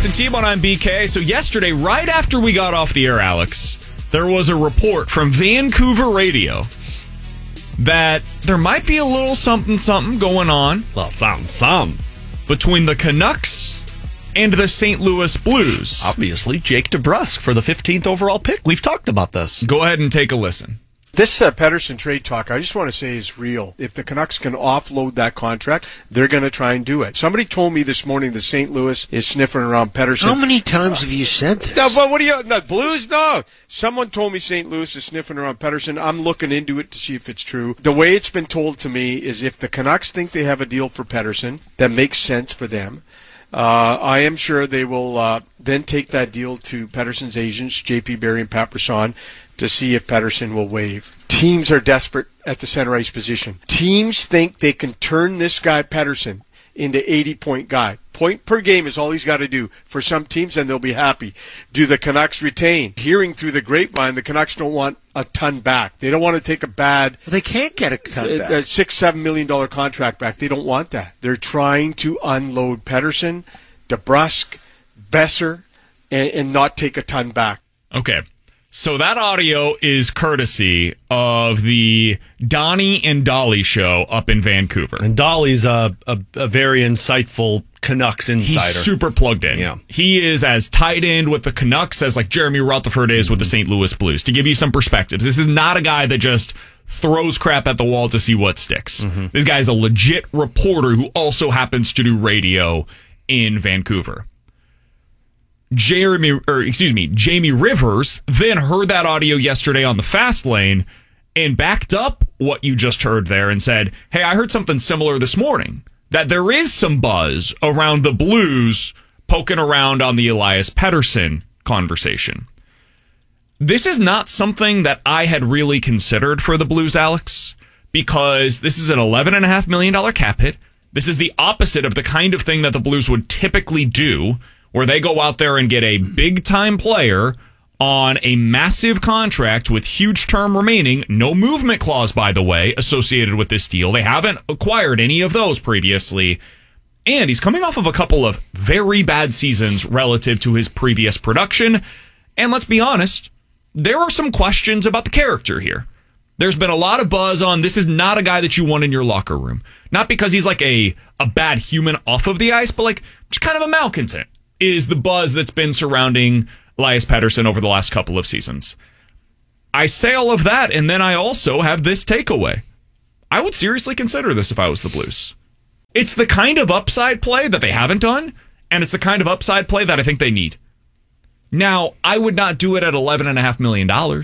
and T-Bone, I'm BK. So yesterday, right after we got off the air, Alex, there was a report from Vancouver radio that there might be a little something going on. Well, some. Between the Canucks and the St. Louis Blues. Obviously, Jake DeBrusk for the 15th overall pick. We've talked about this. Go ahead and take a listen. This Pettersson trade talk, I just want to say, is real. If the Canucks can offload that contract, they're going to try and do it. Somebody told me this morning that St. Louis is sniffing around Pettersson. How many times have you said this? No, but what do you... No, Blues? No. Someone told me St. Louis is sniffing around Pettersson. I'm looking into it to see if it's true. The way it's been told to me is if the Canucks think they have a deal for Pettersson that makes sense for them, I am sure they will then take that deal to Pettersson's agents, J.P. Barry and Pat Brisson, to see if Pettersson will waive. Teams are desperate at the center ice position. Teams think they can turn this guy, Pettersson, into 80-point guy. Point per game is all he's got to do for some teams, and they'll be happy. Do the Canucks retain? Hearing through the grapevine, the Canucks don't want a ton back. They don't want to take a bad... They can't get a ton back. $6-7 million contract back. They don't want that. They're trying to unload Pettersson, DeBrusk, Besser, and not take a ton back. Okay. So that audio is courtesy of the Donnie and Dolly show up in Vancouver. And Dolly's a very insightful Canucks insider. He's super plugged in. Yeah. He is as tight end with the Canucks as like Jeremy Rutherford is with the St. Louis Blues. To give you some perspective, this is not a guy that just throws crap at the wall to see what sticks. This guy is a legit reporter who also happens to do radio in Vancouver. Jamie Rivers then heard that audio yesterday on the Fast Lane and backed up what you just heard there and said, hey, I heard something similar this morning, that there is some buzz around the Blues poking around on the Elias Pettersson conversation. This is not something that I had really considered for the Blues, Alex, because this is an $11.5 million cap hit. This is the opposite of the kind of thing that the Blues would typically do, where they go out there and get a big-time player on a massive contract with huge term remaining, no movement clause, by the way, associated with this deal. They haven't acquired any of those previously. And he's coming off of a couple of very bad seasons relative to his previous production. And let's be honest, there are some questions about the character here. There's been a lot of buzz on this is not a guy that you want in your locker room. Not because he's like a bad human off of the ice, but like just kind of a malcontent is the buzz that's been surrounding Elias Pettersson over the last couple of seasons. I say all of that, and then I also have this takeaway. I would seriously consider this if I was the Blues. It's the kind of upside play that they haven't done, and it's the kind of upside play that I think they need. Now, I would not do it at $11.5 million.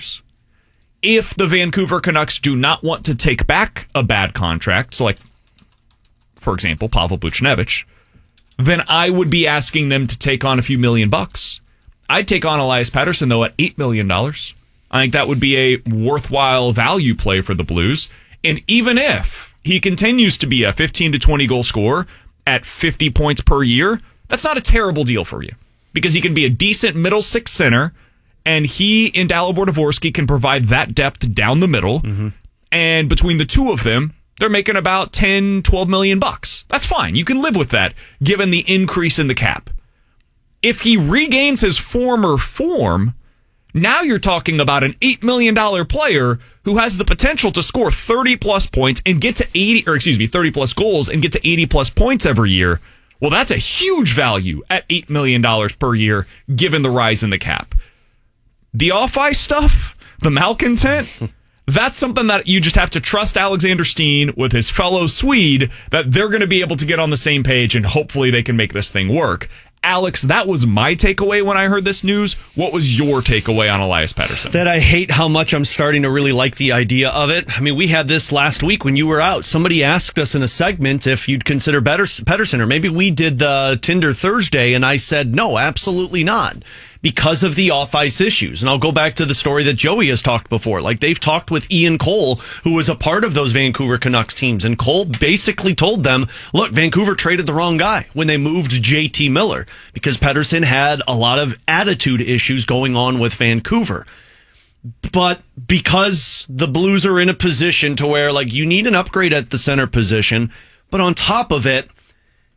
If the Vancouver Canucks do not want to take back a bad contract, so like, for example, Pavel Buchnevich, then I would be asking them to take on a few million bucks. I'd take on Elias Pettersson, though, at $8 million. I think that would be a worthwhile value play for the Blues. And even if he continues to be a 15 to 20 goal scorer at 50 points per year, that's not a terrible deal for you, because he can be a decent middle six center, and he and Dalibor Dvorsky can provide that depth down the middle. And between the two of them, they're making about 10, 12 million bucks. That's fine. You can live with that, given the increase in the cap. If he regains his former form, now you're talking about an $8 million player who has the potential to score 30-plus points and get to 30-plus goals and get to 80-plus points every year. Well, that's a huge value at $8 million per year, given the rise in the cap. The off-ice stuff, the malcontent, that's something that you just have to trust Alexander Steen with his fellow Swede, that they're going to be able to get on the same page and hopefully they can make this thing work. Alex, that was my takeaway when I heard this news. What was your takeaway on Elias Pettersson? That I hate how much I'm starting to really like the idea of it. I mean, we had this last week when you were out. Somebody asked us in a segment if you'd consider Pettersson, or maybe we did the Tinder Thursday, and I said, no, absolutely not, because of the off-ice issues. And I'll go back to the story that Joey has talked before. Like, they've talked with Ian Cole, who was a part of those Vancouver Canucks teams, and Cole basically told them, look, Vancouver traded the wrong guy when they moved JT Miller, because Pettersson had a lot of attitude issues going on with Vancouver. But because the Blues are in a position to where, like, you need an upgrade at the center position, but on top of it,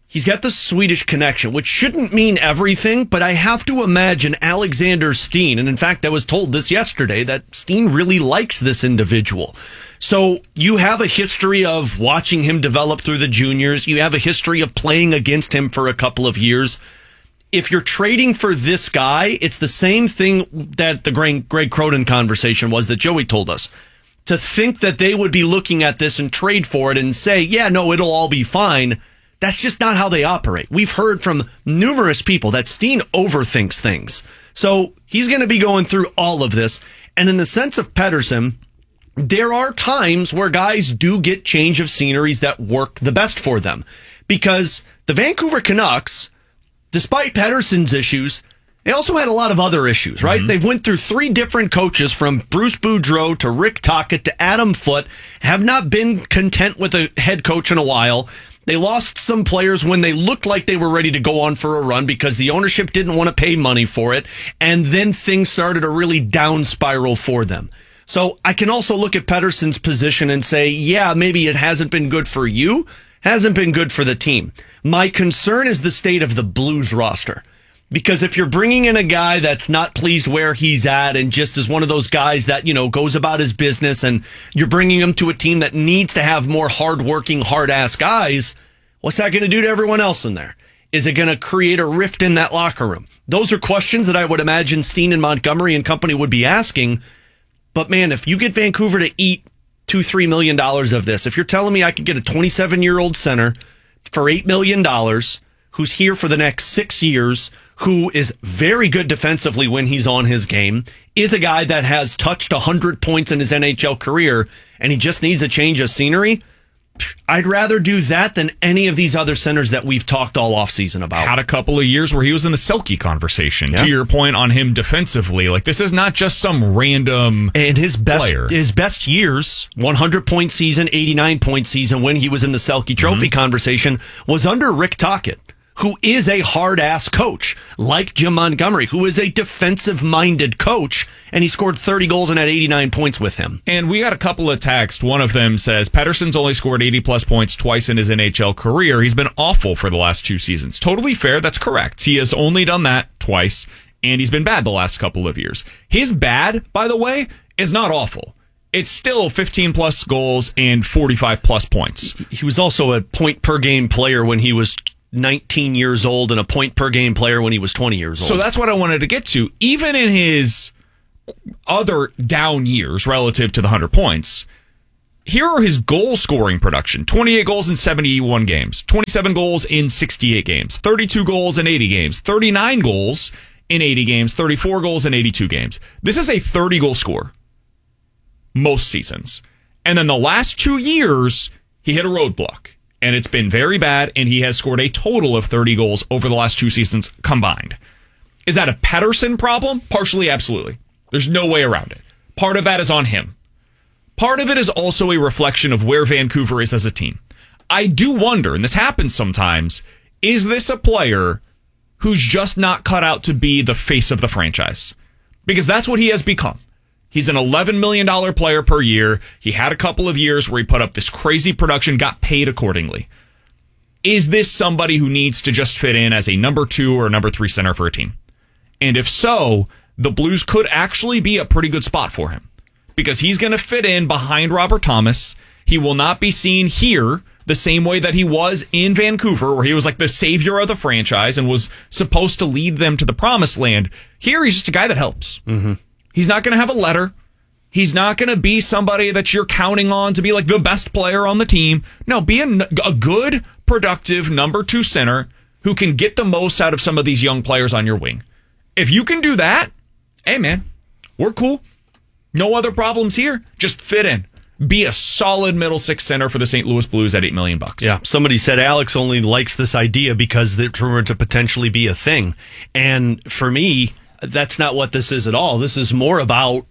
He's got the Swedish connection, which shouldn't mean everything, but I have to imagine Alexander Steen, and in fact, I was told this yesterday, that Steen really likes this individual. So you have a history of watching him develop through the juniors. You have a history of playing against him for a couple of years. If you're trading for this guy, it's the same thing that the Greg Croden conversation was that Joey told us. To think that they would be looking at this and trade for it and say, yeah, no, it'll all be fine. That's just not how they operate. We've heard from numerous people that Steen overthinks things. So he's going to be going through all of this. And in the sense of Pettersson, there are times where guys do get change of sceneries that work the best for them. Because the Vancouver Canucks, despite Pettersson's issues, they also had a lot of other issues, right? Mm-hmm. They've went through 3 different coaches, from Bruce Boudreau to Rick Tocchet to Adam Foote, have not been content with a head coach in a while. They lost some players when they looked like they were ready to go on for a run because the ownership didn't want to pay money for it. And then things started a really down spiral for them. So I can also look at Pettersson's position and say, yeah, maybe it hasn't been good for you, hasn't been good for the team. My concern is the state of the Blues roster. Because if you're bringing in a guy that's not pleased where he's at and just is one of those guys that, you know, goes about his business, and you're bringing him to a team that needs to have more hardworking, hard-ass guys, what's that going to do to everyone else in there? Is it going to create a rift in that locker room? Those are questions that I would imagine Steen and Montgomery and company would be asking. But, man, if you get Vancouver to eat $2-3 million of this, if you're telling me I could get a 27-year-old center for $8 million who's here for the next 6 years, who is very good defensively when he's on his game, is a guy that has touched 100 points in his NHL career, and he just needs a change of scenery, I'd rather do that than any of these other centers that we've talked all offseason about. Had a couple of years where he was in the Selke conversation. Yeah. To your point on him defensively, like, this is not just some random and his player. best years, 100-point season, 89-point season, when he was in the Selke Trophy conversation, was under Rick Tocchet, who is a hard-ass coach, like Jim Montgomery, who is a defensive-minded coach, and he scored 30 goals and had 89 points with him. And we got a couple of texts. One of them says, Pettersson's only scored 80-plus points twice in his NHL career. He's been awful for the last 2 seasons. Totally fair. That's correct. He has only done that twice, and he's been bad the last couple of years. His bad, by the way, is not awful. It's still 15-plus goals and 45-plus points. He was also a point-per-game player when he was 19 years old and a point-per-game player when he was 20 years old. So that's what I wanted to get to. Even in his other down years relative to the 100 points, here are his goal-scoring production. 28 goals in 71 games, 27 goals in 68 games, 32 goals in 80 games, 39 goals in 80 games, 34 goals in 82 games. This is a 30-goal scorer most seasons. And then the last 2 years, he hit a roadblock. And it's been very bad, and he has scored a total of 30 goals over the last 2 seasons combined. Is that a Pettersson problem? Partially, absolutely. There's no way around it. Part of that is on him. Part of it is also a reflection of where Vancouver is as a team. I do wonder, and this happens sometimes, is this a player who's just not cut out to be the face of the franchise? Because that's what he has become. He's an $11 million player per year. He had a couple of years where he put up this crazy production, got paid accordingly. Is this somebody who needs to just fit in as a number 2 or number 3 center for a team? And if so, the Blues could actually be a pretty good spot for him, because he's going to fit in behind Robert Thomas. He will not be seen here the same way that he was in Vancouver, where he was like the savior of the franchise and was supposed to lead them to the promised land. Here, he's just a guy that helps. Mm-hmm. He's not going to have a letter. He's not going to be somebody that you're counting on to be like the best player on the team. No, be a good, productive number 2 center who can get the most out of some of these young players on your wing. If you can do that, hey, man, we're cool. No other problems here. Just fit in. Be a solid middle 6 center for the St. Louis Blues at $8 million. Yeah, somebody said Alex only likes this idea because it's rumored to potentially be a thing. And for me, that's not what this is at all. This is more about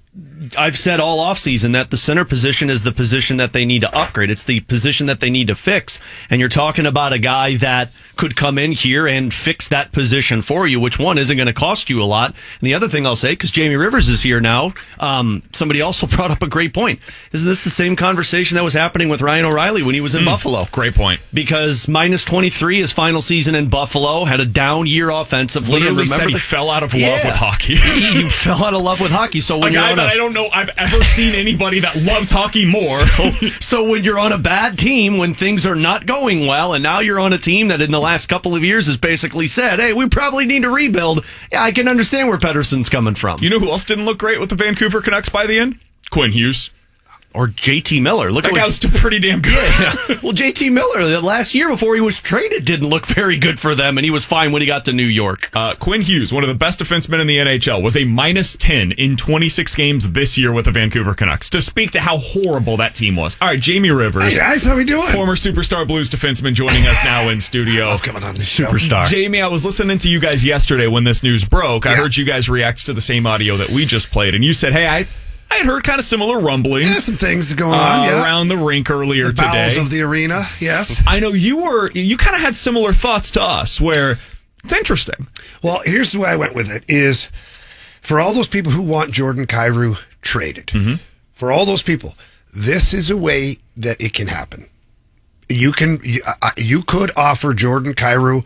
I've said all offseason that the center position is the position that they need to upgrade. It's the position that they need to fix. And you're talking about a guy that could come in here and fix that position for you, which one isn't going to cost you a lot. And the other thing I'll say, because Jamie Rivers is here now, somebody also brought up a great point. Isn't this the same conversation that was happening with Ryan O'Reilly when he was in Buffalo? Great point. Because minus 23 his final season in Buffalo, had a down year offensively. Literally and said he fell out of love with hockey. He fell out of love with hockey. So when a guy that I don't know I've ever seen anybody that loves hockey more. So when you're on a bad team, when things are not going well, and now you're on a team that in the last couple of years has basically said, hey, we probably need to rebuild. Yeah, I can understand where Pettersson's coming from. You know who else didn't look great with the Vancouver Canucks by the end? Quinn Hughes. Or JT Miller. That guy was still pretty damn good. Yeah. Well, JT Miller, the last year before he was traded, didn't look very good for them, and he was fine when he got to New York. Quinn Hughes, one of the best defensemen in the NHL, was a minus 10 in 26 games this year with the Vancouver Canucks, to speak to how horrible that team was. All right, Jamie Rivers. Hey guys, how we doing? Former Superstar Blues defenseman joining us now in studio. I love coming on this show. Superstar. Jamie, I was listening to you guys yesterday when this news broke. I heard you guys react to the same audio that we just played, and you said, hey, I had heard kind of similar rumblings. Yeah, some things going on around the rink earlier the bowels today. of the arena, yes. I know you kind of had similar thoughts to us, where it's interesting. Well, here's the way I went with it, is for all those people who want Jordan Kyrou traded, for all those people, this is a way that it can happen. You could offer Jordan Kyrou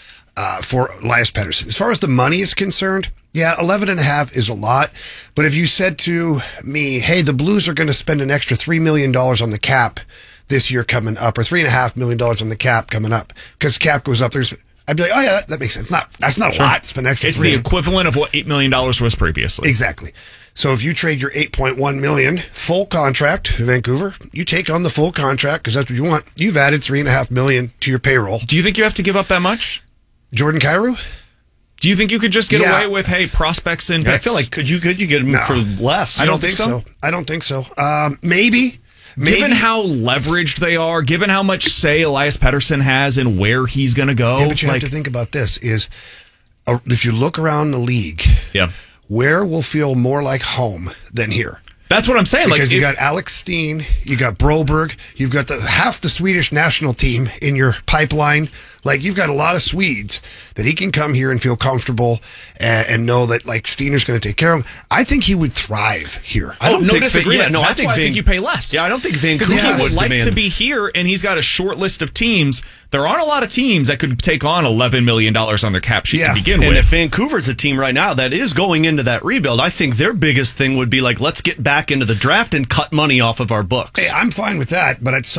for Elias Pettersson. As far as the money is concerned, yeah, 11.5 is a lot. But if you said to me, hey, the Blues are going to spend an extra $3 million on the cap this year coming up, or $3.5 million on the cap coming up, because cap goes up, I'd be like, oh yeah, that makes sense. That's not a lot. Spend extra. It's the equivalent of what $8 million was previously. Exactly. So if you trade your $8.1 million full contract to Vancouver, you take on the full contract because that's what you want. You've added $3.5 million to your payroll. Do you think you have to give up that much, Jordan Kyrou? Do you think you could just get away with, hey, prospects and picks? I feel like could you get him for less? I don't think so. I don't think so. Maybe. Given how leveraged they are, given how much say Elias Pettersson has and where he's going to go. Yeah, but you have to think about this, is if you look around the league, where will feel more like home than here? That's what I'm saying. Because you got Alex Steen, you got Broberg, you've got half the Swedish national team in your pipeline. Like, you've got a lot of Swedes that he can come here and feel comfortable and know that, like, Steener's going to take care of him. I think he would thrive here. I don't disagree. I think you pay less. Yeah, I don't think Vancouver because he would like to be here, and he's got a short list of teams. There aren't a lot of teams that could take on $11 million on their cap sheet to begin with. And if Vancouver's a team right now that is going into that rebuild, I think their biggest thing would be like, let's get back into the draft and cut money off of our books. Hey, I'm fine with that,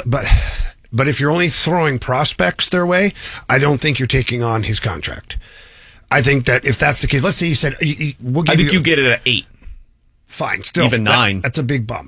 but if you're only throwing prospects their way, I don't think you're taking on his contract. I think that if that's the case, let's say you said, I think you get it at 8. Fine, still. Even 9. That's a big bump.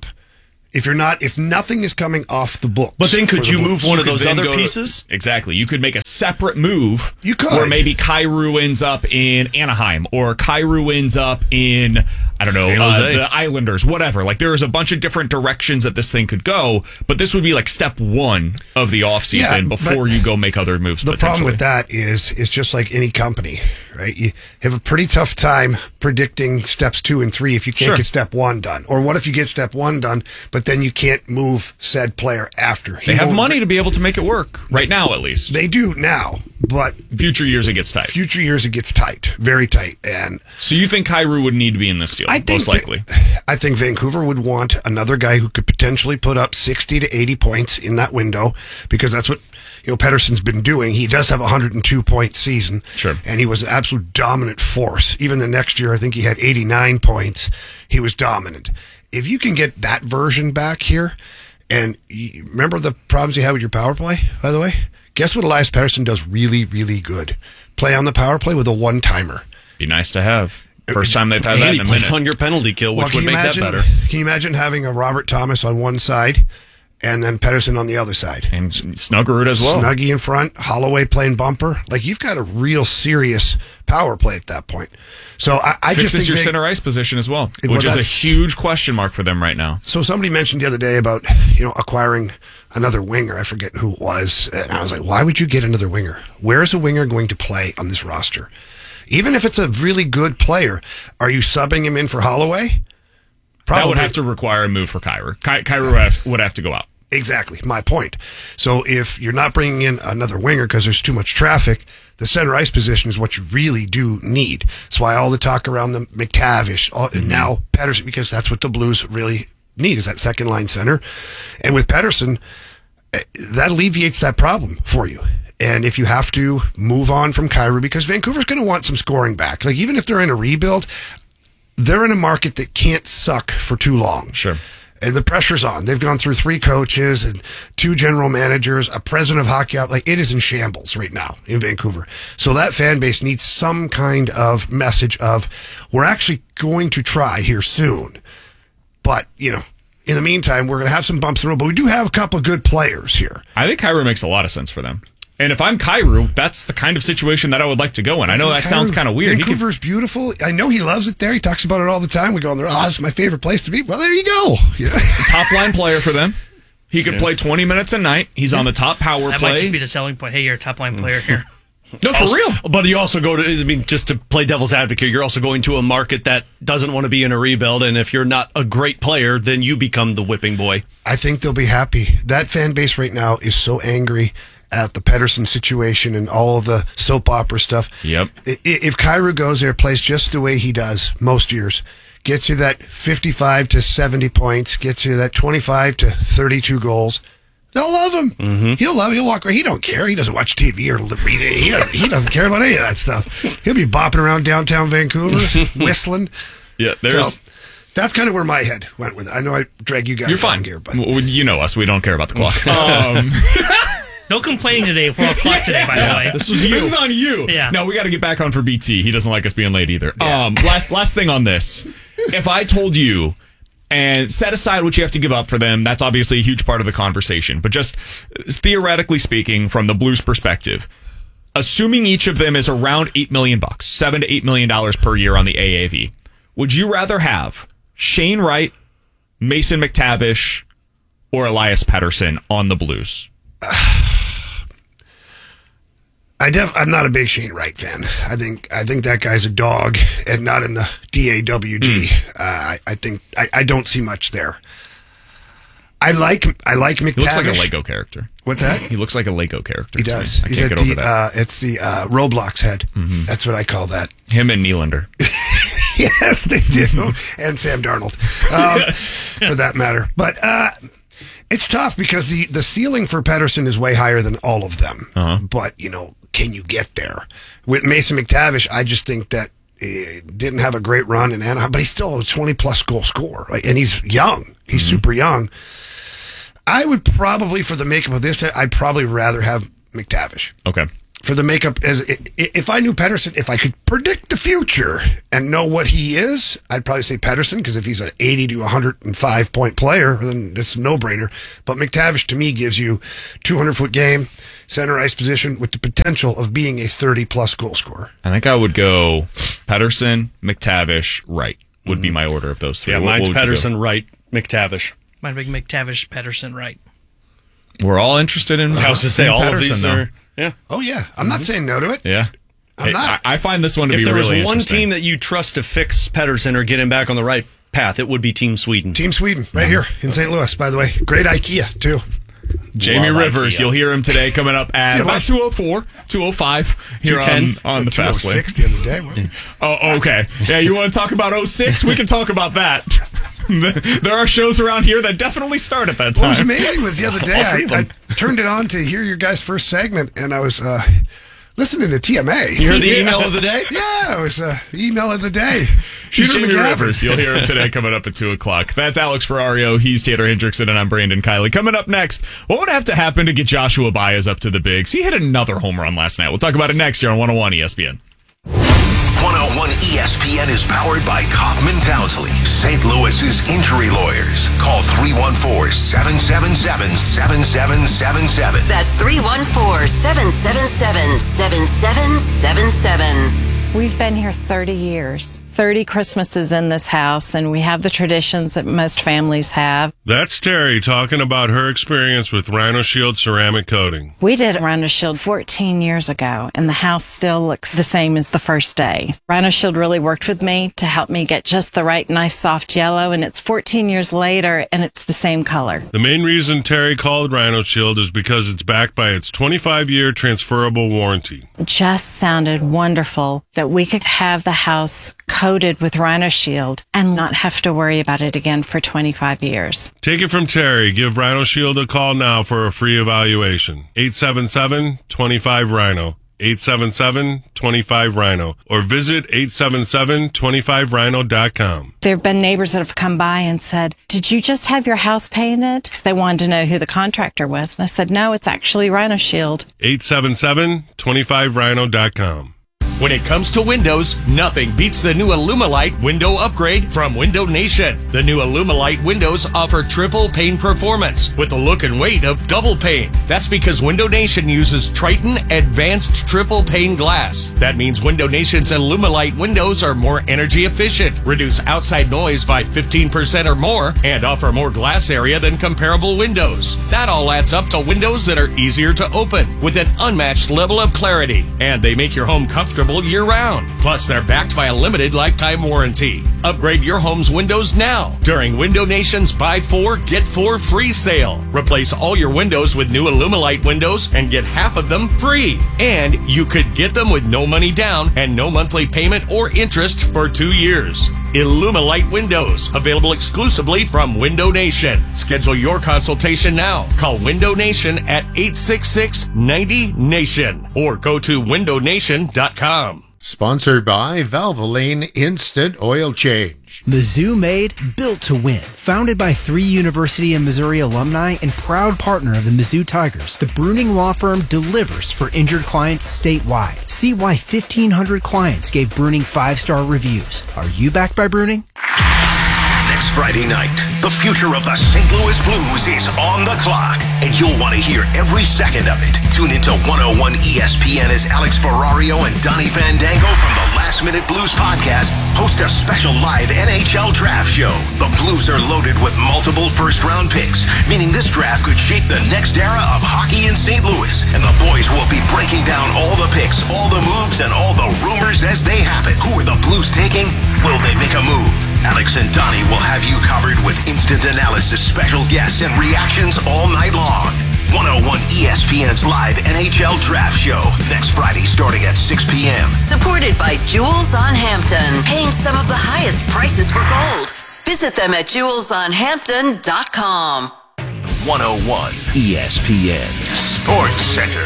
If nothing is coming off the books. But then could you move one of those other pieces? Exactly. You could make a separate move. You could. Where maybe Kyrou ends up in Anaheim, or Kyrou ends up in, I don't know, the Islanders, whatever. Like, there's a bunch of different directions that this thing could go, but this would be like step 1 of the offseason before you go make other moves. The problem with that is it's just like any company, right? You have a pretty tough time predicting steps 2 and 3 if you can't get step 1 done. Or what if you get step 1 done, but then you can't move said player after? They have money to be able to make it work right now, at least. They do now, but future years it gets tight. Future years it gets tight, very tight. And so you think Kyrou would need to be in this deal? Most likely. I think Vancouver would want another guy who could potentially put up 60 to 80 points in that window, because that's what Pettersson's been doing. He does have a 102-point season, and he was an absolute dominant force. Even the next year, I think he had 89 points. He was dominant. If you can get that version back here, and remember the problems you had with your power play, by the way? Guess what Elias Pettersson does really, really good? Play on the power play with a one-timer. Be nice to have. First time they've had that in a minute. On your penalty kill, which would make that better. Can you imagine having a Robert Thomas on one side and then Pettersson on the other side? And Snuggerud as well. Snuggie in front, Holloway playing bumper. Like, you've got a real serious power play at that point. So I just think your center ice position as well, which is a huge question mark for them right now. So somebody mentioned the other day about acquiring another winger. I forget who it was. And I was like, why would you get another winger? Where is a winger going to play on this roster? Even if it's a really good player, are you subbing him in for Holloway? Probably. That would have to require a move for Kyrou. Kyrou would have to go out. Exactly, my point. So if you're not bringing in another winger because there's too much traffic, the center ice position is what you really do need. That's why all the talk around the McTavish, and now Pettersson, because that's what the Blues really need, is that second line center. And with Pettersson, that alleviates that problem for you. And if you have to move on from Kyrou, because Vancouver's going to want some scoring back. Like, even if they're in a rebuild, they're in a market that can't suck for too long. Sure. And the pressure's on. They've gone through 3 coaches and 2 general managers, a president of hockey. Like, it is in shambles right now in Vancouver. So that fan base needs some kind of message of, we're actually going to try here soon. But, you know, in the meantime, we're going to have some bumps in the road. But we do have a couple of good players here. I think Kyrou makes a lot of sense for them. And if I'm Kyrou, that's the kind of situation that I would like to go in. I know that sounds kind of weird. Vancouver's beautiful. I know he loves it there. He talks about it all the time. We go in there, oh, this is my favorite place to be. Well, there you go. Yeah. Top line player for them. He could play 20 minutes a night. He's on the top power that play. That might just be the selling point. Hey, you're a top line player here. No, for real. But you also go to, I mean, just to play devil's advocate, you're also going to a market that doesn't want to be in a rebuild. And if you're not a great player, then you become the whipping boy. I think they'll be happy. That fan base right now is so angry at the Pettersson situation and all of the soap opera stuff. Yep. If Kyrou goes there, plays just the way he does most years, gets you that 55 to 70 points, gets you that 25 to 32 goals, they'll love him. Mm-hmm. He'll walk around. He don't care. He doesn't watch TV or read it. He doesn't care about any of that stuff. He'll be bopping around downtown Vancouver, whistling. Yeah, so that's kind of where my head went with it. I know I drag you guys. You're fine here, but you know us. We don't care about the clock. No complaining today. We're off clock today, by the way. This is on you. Yeah. No, we got to get back on for BT. He doesn't like us being late either. Yeah. Last thing on this. If I told you, and set aside what you have to give up for them, that's obviously a huge part of the conversation. But just theoretically speaking, from the Blues' perspective, assuming each of them is around $8 million, $7 to $8 million per year on the AAV, would you rather have Shane Wright, Mason McTavish, or Elias Pettersson on the Blues? I'm not a big Shane Wright fan. I think that guy's a dog and not in the DAWG. I don't see much there. I like McTavish. He looks like a Lego character. What's that? He looks like a Lego character. He does. I can't get over that. It's the Roblox head. Mm-hmm. That's what I call that. Him and Nylander. Yes, they do. And Sam Darnold, for that matter. But it's tough because the ceiling for Pettersson is way higher than all of them. Uh-huh. But, can you get there? With Mason McTavish, I just think that he didn't have a great run in Anaheim, but he's still a 20-plus goal scorer, right? And he's young. He's super young. I would probably, for the makeup of this, I'd probably rather have McTavish. Okay. For the makeup, if I knew Pettersson, if I could predict the future and know what he is, I'd probably say Pettersson, because if he's an 80 to 105 point player, then it's a no-brainer. But McTavish, to me, gives you 200-foot game, center ice position with the potential of being a 30-plus goal scorer. I think I would go Pettersson, McTavish, Wright would be my order of those three. Yeah, mine's Pettersson, Wright, McTavish. Mine'd be McTavish, Pettersson, Wright. We're all interested in I was to say all Pettersson, of these though. are. Yeah. Oh, yeah. I'm not saying no to it. Yeah. I'm not. I find this one to be really interesting. If there was one team that you trust to fix Pettersson or get him back on the right path, it would be Team Sweden. Team Sweden, right here in St. Louis, by the way. Great IKEA, too. Jamie Rivers, you'll hear him today coming up at about 2:04, 2:05 here on the Fast Lane. 2:06 the other day. Oh, okay. Yeah, you want to talk about 06? We can talk about that. There are shows around here that definitely start at that time. What was amazing was the other day, I turned it on to hear your guys' first segment, and I was listening to TMA. You heard the email of the day? Yeah, it was the email of the day. She's Jamie Rivers. You'll hear him today coming up at 2 o'clock. That's Alex Ferrario. He's Taylor Hendrickson, and I'm Brandon Kiley. Coming up next, what would have to happen to get Joshua Baez up to the bigs? He hit another home run last night. We'll talk about it next year on 101 ESPN. 101 ESPN is powered by Kaufman Townsley, St. Louis's injury lawyers. Call 314-777-7777. That's 314-777-7777. We've been here 30 years. 30 Christmases in this house, and we have the traditions that most families have. That's Terry talking about her experience with Rhino Shield ceramic coating. We did Rhino Shield 14 years ago, and the house still looks the same as the first day. Rhino Shield really worked with me to help me get just the right nice soft yellow, and it's 14 years later, and it's the same color. The main reason Terry called Rhino Shield is because it's backed by its 25-year transferable warranty. It just sounded wonderful that we could have the house coated with Rhino Shield and not have to worry about it again for 25 years. Take it from Terry. Give Rhino Shield a call now for a free evaluation. 877-25-RHINO. 877-25-RHINO. Or visit 877-25rhino.com. There have been neighbors that have come by and said, "Did you just have your house painted?" Because they wanted to know who the contractor was. And I said, "No, it's actually Rhino Shield." 877-25rhino.com. When it comes to windows, nothing beats the new Illumilite window upgrade from Window Nation. The new Illumilite windows offer triple pane performance with the look and weight of double pane. That's because Window Nation uses Triton Advanced Triple Pane Glass. That means Window Nation's Illumilite windows are more energy efficient, reduce outside noise by 15% or more, and offer more glass area than comparable windows. That all adds up to windows that are easier to open with an unmatched level of clarity, and they make your home comfortable year-round. Plus, they're backed by a limited lifetime warranty. Upgrade your home's windows now during Window Nation's Buy 4, Get 4 free sale. Replace all your windows with new Illumilite windows and get half of them free. And you could get them with no money down and no monthly payment or interest for 2 years. Illumilite windows, available exclusively from Window Nation. Schedule your consultation now. Call Window Nation at 866-90-NATION or go to windownation.com. Sponsored by Valvoline Instant Oil Change. Mizzou made, built to win. Founded by 3 University of Missouri alumni and proud partner of the Mizzou Tigers, the Bruning Law Firm delivers for injured clients statewide. See why 1,500 clients gave Bruning 5-star reviews. Are you backed by Bruning? Next Friday night, the future of the St. Louis Blues is on the clock, and you'll want to hear every second of it. Tune into 101 ESPN as Alex Ferrario and Donnie Fandango from the Last Minute Blues podcast host a special live NHL draft show. The Blues are loaded with multiple first-round picks, meaning this draft could shape the next era of hockey in St. Louis, and the boys will be breaking down all the picks, all the moves, and all the rumors as they happen. Who are the Blues taking? Will they make a move? Alex and Donnie will have you covered with instant analysis, special guests, and reactions all night long. 101 ESPN's live NHL Draft Show next Friday starting at 6 p.m. Supported by Jewels on Hampton, paying some of the highest prices for gold. Visit them at jewelsonhampton.com. 101 ESPN Sports Center.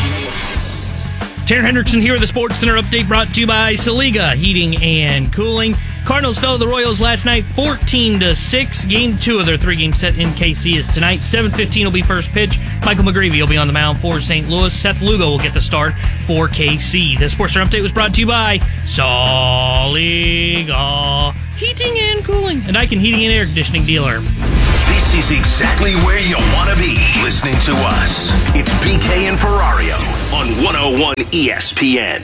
Taryn Hendrickson here with the Sports Center update brought to you by Saliga Heating and Cooling. Cardinals fell to the Royals last night 14-6. Game 2 of their 3-game set in KC is tonight. 7:15 will be first pitch. Michael McGreevy will be on the mound for St. Louis. Seth Lugo will get the start for KC. The Sports Center update was brought to you by Saliga Heating and Cooling, a Daikin Heating and Air Conditioning dealer. This is exactly where you want to be listening to us. It's BK and Ferrario on 101 ESPN.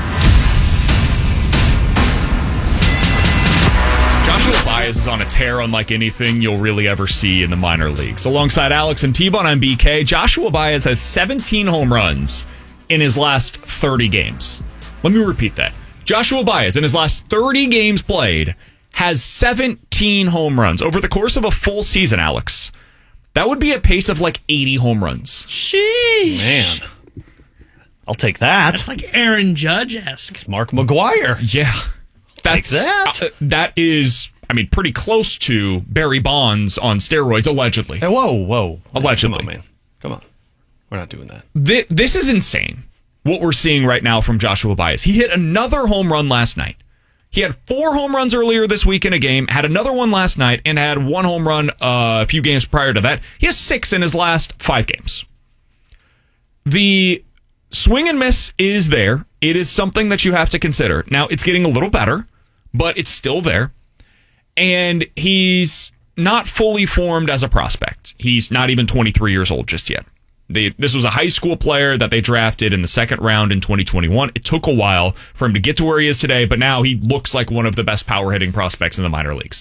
Joshua Baez is on a tear unlike anything you'll really ever see in the minor leagues. Alongside Alex and T-Bone, I'm BK. Joshua Baez has 17 home runs in his last 30 games. Let me repeat that. Joshua Baez, in his last 30 games played, has 17 home runs over the course of a full season, Alex. That would be a pace of like 80 home runs. Sheesh. Man. I'll take that. That's like Aaron Judge-esque. It's Mark McGuire. Yeah. That's that. That is, I mean, pretty close to Barry Bonds on steroids, allegedly. Hey, whoa. Allegedly. Come on, man. Come on. We're not doing that. This is insane, what we're seeing right now from Joshua Baez. He hit another home run last night. He had 4 home runs earlier this week in a game, had another one last night, and had 1 home run a few games prior to that. He has 6 in his last 5 games. The swing and miss is there. It is something that you have to consider. Now, it's getting a little better, but it's still there. And he's not fully formed as a prospect. He's not even 23 years old just yet. This was a high school player that they drafted in the second round in 2021. It took a while for him to get to where he is today, but now he looks like one of the best power hitting prospects in the minor leagues.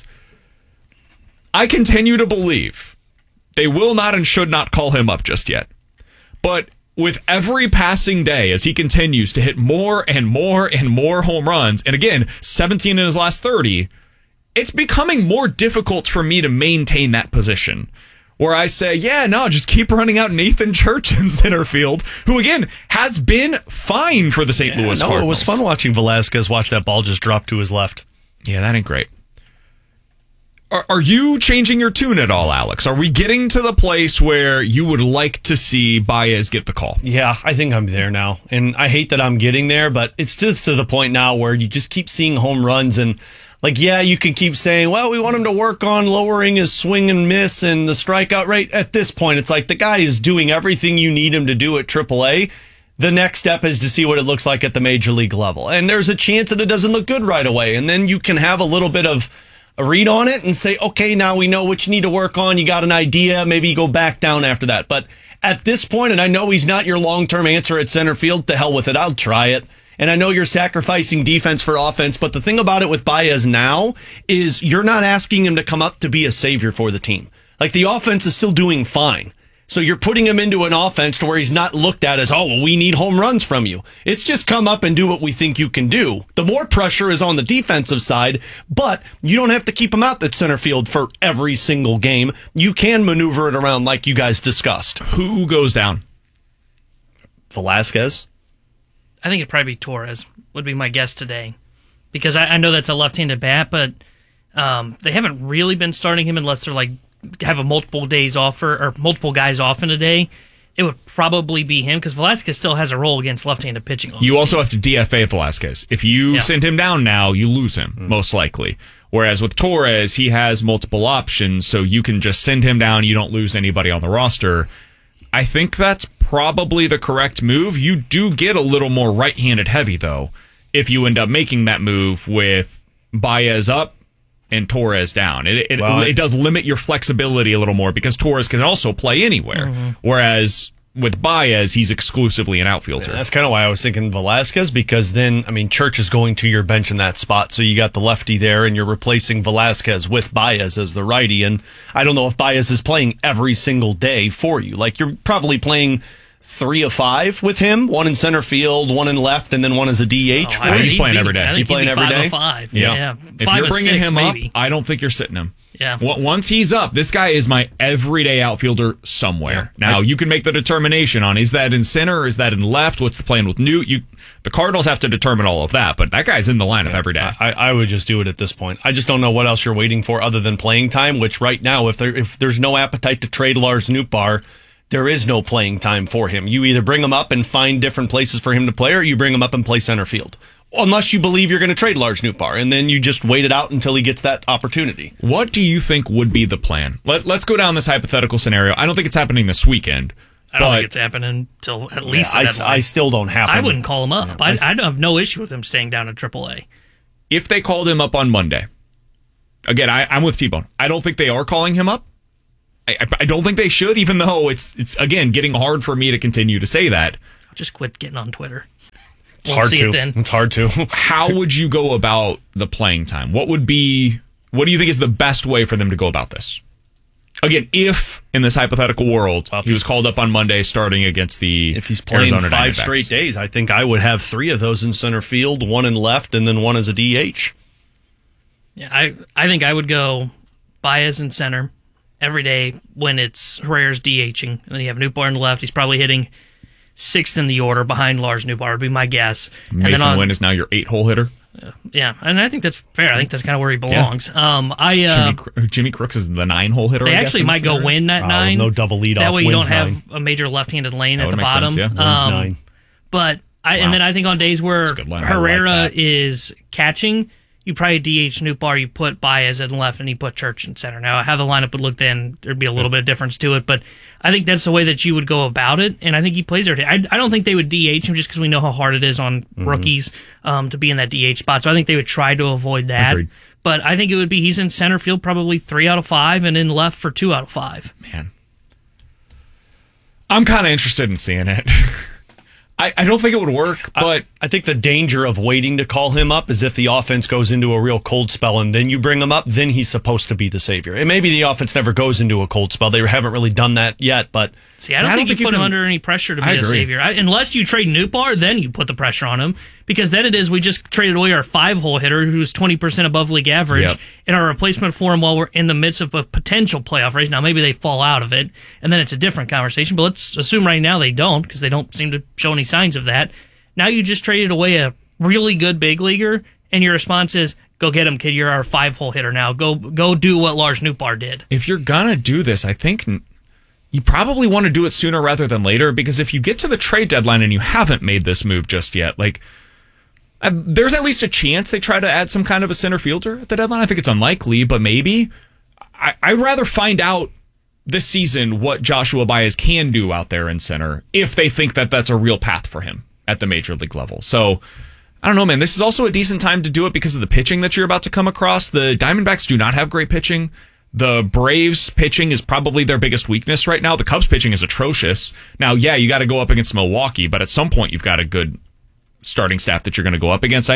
I continue to believe they will not and should not call him up just yet. But with every passing day, as he continues to hit more and more and more home runs, and again, 17 in his last 30, it's becoming more difficult for me to maintain that position. Where I say, yeah, no, just keep running out Nathan Church in center field, who, again, has been fine for the St. Louis Cardinals. It was fun watching Velasquez watch that ball just drop to his left. Yeah, that ain't great. Are you changing your tune at all, Alex? Are we getting to the place where you would like to see Baez get the call? Yeah, I think I'm there now. And I hate that I'm getting there, but it's just to the point now where you just keep seeing home runs and you can keep saying, well, we want him to work on lowering his swing and miss and the strikeout rate. At this point, it's like the guy is doing everything you need him to do at AAA. The next step is to see what it looks like at the major league level. And there's a chance that it doesn't look good right away. And then you can have a little bit of a read on it and say, okay, now we know what you need to work on. You got an idea. Maybe you go back down after that. But at this point, and I know he's not your long-term answer at center field, to hell with it. I'll try it. And I know you're sacrificing defense for offense, but the thing about it with Baez now is you're not asking him to come up to be a savior for the team. Like, the offense is still doing fine. So you're putting him into an offense to where he's not looked at as, oh, well, we need home runs from you. It's just come up and do what we think you can do. The more pressure is on the defensive side, but you don't have to keep him out at center field for every single game. You can maneuver it around like you guys discussed. Who goes down? Velasquez? I think it'd probably be Torres, would be my guess today. Because I know that's a left-handed bat, but they haven't really been starting him unless they're have a multiple days off or multiple guys off in a day. It would probably be him because Velasquez still has a role against left-handed pitching. You also have to DFA Velasquez. If you send him down now, you lose him, most likely. Whereas with Torres, he has multiple options, so you can just send him down. You don't lose anybody on the roster. I think that's probably the correct move. You do get a little more right-handed heavy, though, if you end up making that move with Baez up and Torres down. It does limit your flexibility a little more because Torres can also play anywhere. Mm-hmm. Whereas with Baez, he's exclusively an outfielder. Yeah, that's kind of why I was thinking Velasquez, because then, Church is going to your bench in that spot, so you got the lefty there, and you're replacing Velasquez with Baez as the righty, and I don't know if Baez is playing every single day for you. You're probably playing 3 of 5 with him, 1 in center field, 1 in left, and then 1 as a DH. He's playing every day. He's playing every day? 5 of 5. Yeah. If you're bringing him up, I don't think you're sitting him. Yeah. Once he's up, this guy is my everyday outfielder somewhere. Yeah. Now, you can make the determination on, is that in center or is that in left? What's the plan with Newt? The Cardinals have to determine all of that, but that guy's in the lineup every day. I would just do it at this point. I just don't know what else you're waiting for other than playing time, which right now, if there's no appetite to trade Lars Nootbaar, there is no playing time for him. You either bring him up and find different places for him to play, or you bring him up and play center field. Unless you believe you're going to trade Lars Nootbaar, and then you just wait it out until he gets that opportunity. What do you think would be the plan? Let's go down this hypothetical scenario. I don't think it's happening this weekend. I don't think it's happening until at least the deadline. I still don't have him. I wouldn't call him up. I have no issue with him staying down at AAA. If they called him up on Monday, again, I'm with T-Bone. I don't think they are calling him up. I don't think they should, even though it's again getting hard for me to continue to say that. Just quit getting on Twitter. It's hard to. How would you go about the playing time? What do you think is the best way for them to go about this? Again, if in this hypothetical world he was called up on Monday starting against the if he's playing Arizona 5 Diamondbacks. Straight days, I think I would have 3 of those in center field, 1 in left, and then 1 as a DH. Yeah, I think I would go Baez in center every day when it's Herrera's DHing. And then you have Nootbaar in the left. He's probably hitting 6th in the order behind Lars Nootbaar would be my guess. Mason Wynn is now your 8-hole hitter. Yeah, and I think that's fair. I think that's kind of where he belongs. Yeah. Jimmy Crooks is the 9-hole hitter. They actually might go Wynn at 9. No double lead that off. way you Wynn's don't have 9. a major left-handed lane that at the bottom. Sense, yeah. 9. But and then I think on days where Herrera is catching, you probably DH Nootbaar, you put Baez in left, and you put Church in center. Now, how the lineup would look then, there'd be a little bit of difference to it, but I think that's the way that you would go about it, and I think he plays there. I don't think they would DH him just because we know how hard it is on rookies to be in that DH spot, so I think they would try to avoid that. Agreed. But I think it would be he's in center field probably 3 out of 5, and in left for 2 out of 5. Man. I'm kind of interested in seeing it. I don't think it would work, but I think the danger of waiting to call him up is if the offense goes into a real cold spell and then you bring him up, then he's supposed to be the savior. And maybe the offense never goes into a cold spell. They haven't really done that yet, but... See, I don't think you put him under any pressure to be a savior. Unless you trade Nootbaar, then you put the pressure on him. Because then it is, we just traded away our 5-hole hitter who's 20% above league average and our replacement for him while we're in the midst of a potential playoff race. Now, maybe they fall out of it, and then it's a different conversation. But let's assume right now they don't, because they don't seem to show any signs of that. Now you just traded away a really good big leaguer, and your response is, go get him, kid. You're our 5-hole hitter now. Go do what Lars Nootbaar did. If you're going to do this, I think you probably want to do it sooner rather than later, because if you get to the trade deadline and you haven't made this move just yet, there's at least a chance they try to add some kind of a center fielder at the deadline. I think it's unlikely, but maybe. I'd rather find out this season what Joshua Baez can do out there in center if they think that that's a real path for him at the major league level. So, I don't know, man. This is also a decent time to do it because of the pitching that you're about to come across. The Diamondbacks do not have great pitching. The Braves pitching is probably their biggest weakness right now. The Cubs pitching is atrocious. Now, yeah, you got to go up against Milwaukee, but at some point you've got a good starting staff that you're going to go up against.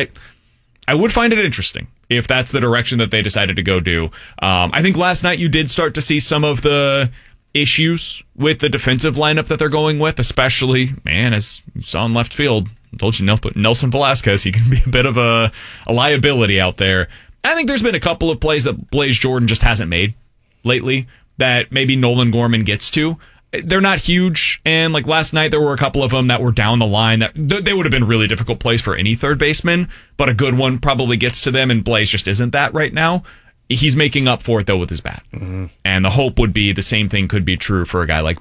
I would find it interesting if that's the direction that they decided to go do. I think last night you did start to see some of the issues with the defensive lineup that they're going with, especially, man, as you saw in left field. I told you, Nelson Velasquez, he can be a bit of a liability out there. I think there's been a couple of plays that Blaze Jordan just hasn't made lately that maybe Nolan Gorman gets to. They're not huge, and like last night, there were a couple of them that were down the line that they would have been really difficult plays for any third baseman, but a good one probably gets to them, and Blaze just isn't that right now. He's making up for it, though, with his bat. Mm-hmm. And the hope would be the same thing could be true for a guy like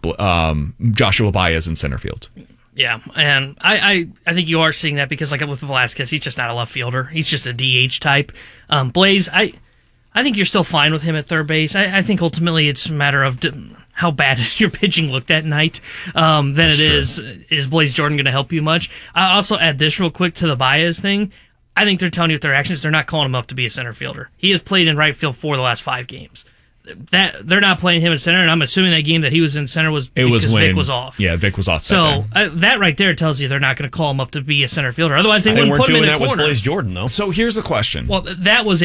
Joshua Baez in center field. Yeah, and I think you are seeing that because, like with Velasquez, he's just not a left fielder. He's just a DH type. Blaze, I think you're still fine with him at third base. I think ultimately it's a matter of how bad is your pitching looked that night than That's it is Blaze Jordan going to help you much? I'll also add this real quick to the Baez thing. I think they're telling you with their actions they're not calling him up to be a center fielder. He has played in right field for the last 5 games. That they're not playing him in center, and I'm assuming that game that he was in center was because Vic was off. Yeah, Vic was off. So that right there tells you they're not going to call him up to be a center fielder. Otherwise, they wouldn't put him in the corner. They weren't doing that with Blaze Jordan, though. So here's the question. Well, that was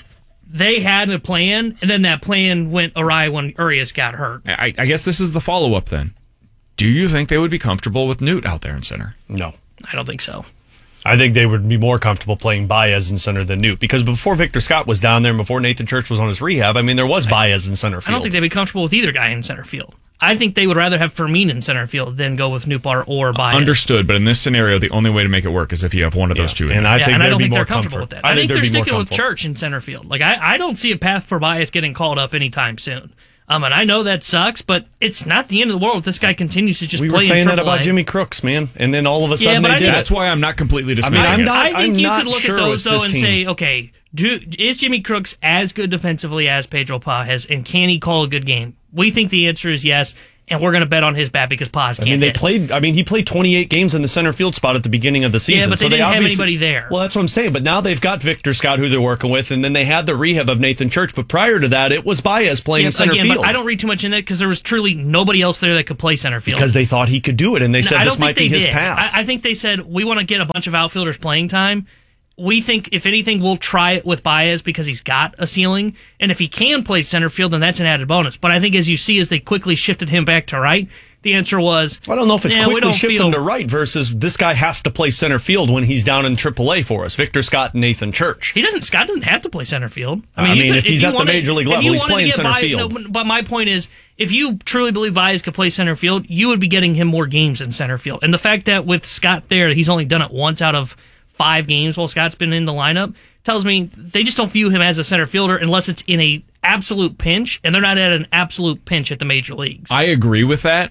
they had a plan, and then that plan went awry when Urias got hurt. I guess this is the follow-up then. Do you think they would be comfortable with Newt out there in center? No. I don't think so. I think they would be more comfortable playing Baez in center than Newt, because before Victor Scott was down there and before Nathan Church was on his rehab, I mean, there was Baez in center field. I don't think they'd be comfortable with either guy in center field. I think they would rather have Fermin in center field than go with Nootbaar or Baez. Understood, but in this scenario, the only way to make it work is if you have one of those two. And I don't think they're comfortable with that. I think they're sticking with Church in center field. Like I don't see a path for Baez getting called up anytime soon. And I know that sucks, but it's not the end of the world if this guy continues to just play in AAA. We were saying that about Jimmy Crooks, man, and then all of a sudden they did. That's why I'm not completely dismissing it. I think you could look at those, though, and say, okay, is Jimmy Crooks as good defensively as Pedro Paz, and can he call a good game? We think the answer is yes. And we're going to bet on his bat because Paz can't hit. He played 28 games in the center field spot at the beginning of the season. Yeah, but they didn't have anybody there. Well, that's what I'm saying. But now they've got Victor Scott, who they're working with, and then they had the rehab of Nathan Church. But prior to that, it was Baez playing center field. But I don't read too much in that because there was truly nobody else there that could play center field. Because they thought he could do it, and they said this might be his path. I think they said, we want to get a bunch of outfielders playing time. We think, if anything, we'll try it with Baez because he's got a ceiling. And if he can play center field, then that's an added bonus. But I think as you see, as they quickly shifted him back to right, the answer was, I don't know if it's quickly shifting to right versus this guy has to play center field when he's down in AAA for us. Victor Scott and Nathan Church. Scott doesn't have to play center field. If he's at the major league level, he's playing center field. No, but my point is, if you truly believe Baez could play center field, you would be getting him more games in center field. And the fact that with Scott there, he's only done it once out of 5 games while Scott's been in the lineup tells me they just don't view him as a center fielder unless it's in a absolute pinch, and they're not at an absolute pinch at the major leagues. I agree with that.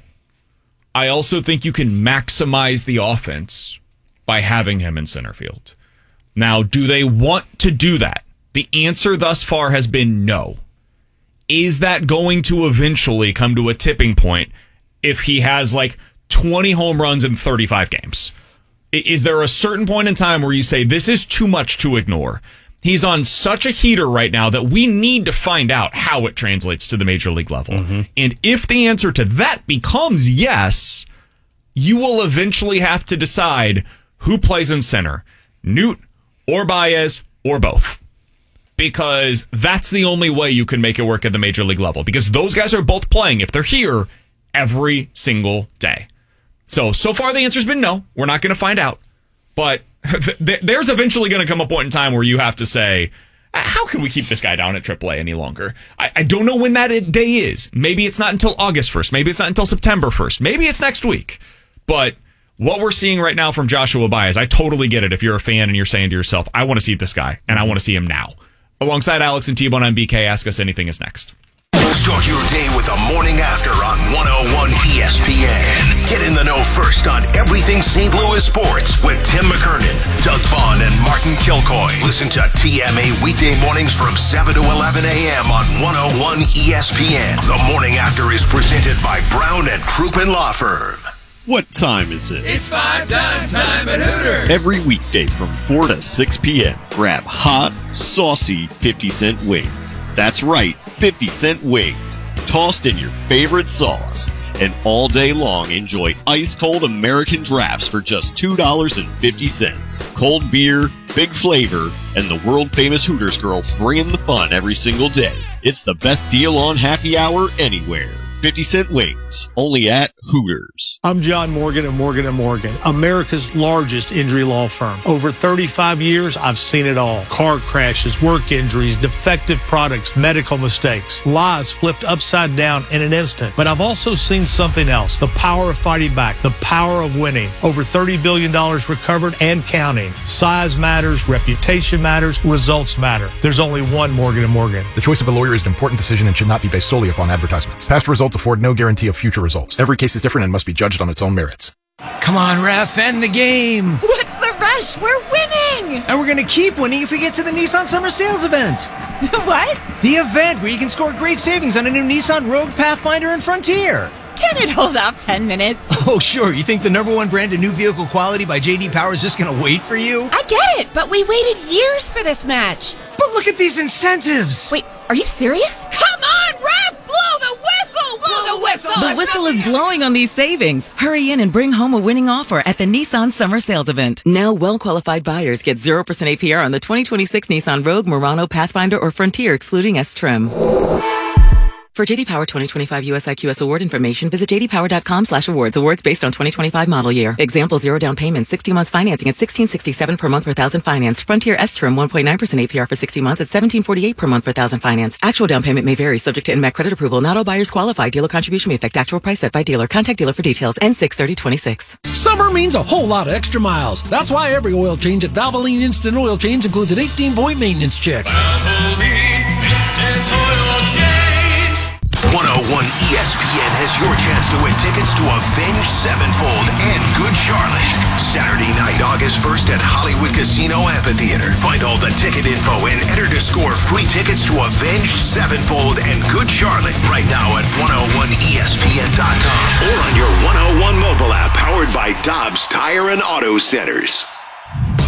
I also think you can maximize the offense by having him in center field. Now, do they want to do that? The answer thus far has been no. Is that going to eventually come to a tipping point if he has like 20 home runs in 35 games? Is there a certain point in time where you say, this is too much to ignore? He's on such a heater right now that we need to find out how it translates to the major league level. And if the answer to that becomes yes, you will eventually have to decide who plays in center, Newt or Baez or both. Because that's the only way you can make it work at the major league level. Because those guys are both playing, if they're here, every single day. So far the answer's been no. We're not going to find out. But there's eventually going to come a point in time where you have to say, how can we keep this guy down at AAA any longer? I don't know when that day is. Maybe it's not until August 1st. Maybe it's not until September 1st. Maybe it's next week. But what we're seeing right now from Joshua Baez, I totally get it if you're a fan and you're saying to yourself, I want to see this guy, and I want to see him now. Alongside Alex and T-Bone on BK, Ask Us Anything is next. Start your day with the Morning After on 101 ESPN. Get in the know first on everything St. Louis sports with Tim McKernan, Doug Vaughn, and Martin Kilcoy. Listen to TMA weekday mornings from 7 to 11 a.m. on 101 ESPN. The Morning After is presented by Brown and Crouppen Law Firm. What time is it? It's 5 time at Hooters. Every weekday from 4 to 6 p.m. Grab hot, saucy 50-cent wings. That's right, 50-cent wings. Tossed in your favorite sauce. And all day long, enjoy ice-cold American drafts for just $2.50. Cold beer, big flavor, and the world-famous Hooters girls bringing the fun every single day. It's the best deal on happy hour anywhere. 50-cent wings, only at Hooters. I'm John Morgan of Morgan & Morgan, America's largest injury law firm. Over 35 years, I've seen it all. Car crashes, work injuries, defective products, medical mistakes, lives flipped upside down in an instant. But I've also seen something else, the power of fighting back, the power of winning. Over $30 billion recovered and counting. Size matters, reputation matters, results matter. There's only one Morgan & Morgan. The choice of a lawyer is an important decision and should not be based solely upon advertisements. Past results afford no guarantee of future results. Every case is different and must be judged on its own merits. Come on, ref, end the game. What's the rush? We're winning. And we're going to keep winning if we get to the Nissan Summer Sales event. What? The event where you can score great savings on a new Nissan Rogue, Pathfinder, and Frontier. Can it hold off 10 minutes? Oh, sure. You think the #1 brand of new vehicle quality by J.D. Power is just going to wait for you? I get it, but we waited years for this match. But look at these incentives. Wait, are you serious? Come on, ref! Blow the whistle! Blow the whistle! The whistle is blowing on these savings. Hurry in and bring home a winning offer at the Nissan Summer Sales Event. Now, well-qualified buyers get 0% APR on the 2026 Nissan Rogue, Murano, Pathfinder, or Frontier, excluding S-Trim. For JD Power 2025 US IQS award information, visit jdpower.com/awards. Awards based on 2025 model year. Example, 0 down payment, 60 months financing at $1667 per month per thousand financed. Frontier S-Trim 1.9% APR for 60 months at $1748 per month per thousand financed. Actual down payment may vary, subject to NMAC credit approval. Not all buyers qualify. Dealer contribution may affect actual price set by dealer. Contact dealer for details. N6/30/26. Summer means a whole lot of extra miles. That's why every oil change at Valvoline Instant Oil Change includes an 18-point maintenance check. Valvoline Instant Oil Change. 101 ESPN has your chance to win tickets to Avenged Sevenfold and Good Charlotte. Saturday night, August 1st at Hollywood Casino Amphitheater. Find all the ticket info and enter to score free tickets to Avenged Sevenfold and Good Charlotte right now at 101ESPN.com or on your 101 mobile app powered by Dobbs Tire and Auto Centers.